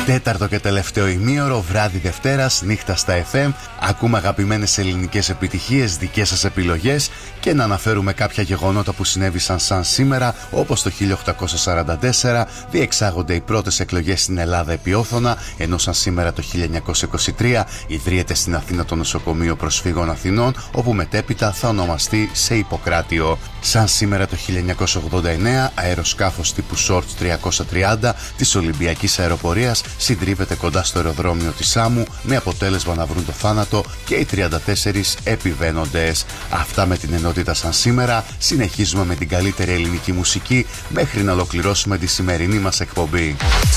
Τέταρτο και τελευταίο ημίωρο, βράδυ Δευτέρας, νύχτα στα FM. Ακούμε αγαπημένες ελληνικές επιτυχίες, δικές σας επιλογές και να αναφέρουμε κάποια γεγονότα που συνέβησαν σαν σήμερα, όπως το 1844 διεξάγονται οι πρώτες εκλογές στην Ελλάδα επί όθωνα, ενώ σαν σήμερα το 1923 ιδρύεται στην Αθήνα το νοσοκομείο προσφύγων Αθηνών, όπου μετέπειτα θα ονομαστεί σε Ιπποκράτιο. Σαν σήμερα το 1989 αεροσκάφος τύπου Short 330 της Ολυμπιακής Αεροπορίας συντρίβεται κοντά στο αεροδρόμιο της Σάμου, με αποτέλεσμα να βρουν το θάνατο και οι 34 επιβαίνοντες. Αυτά με την ενότητα σαν σήμερα. Συνεχίζουμε με την καλύτερη ελληνική μουσική μέχρι να ολοκληρώσουμε τη σημερινή μας εκπομπή.